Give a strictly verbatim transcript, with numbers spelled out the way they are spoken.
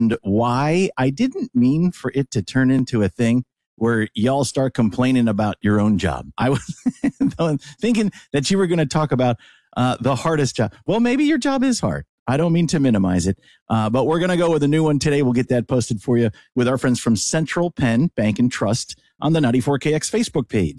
why I didn't mean for it to turn into a thing where y'all start complaining about your own job. I was thinking that you were going to talk about uh, the hardest job. Well, maybe your job is hard. I don't mean to minimize it, uh, but we're going to go with a new one today. We'll get that posted for you with our friends from Central Penn Bank and Trust on the ninety-four K X Facebook page.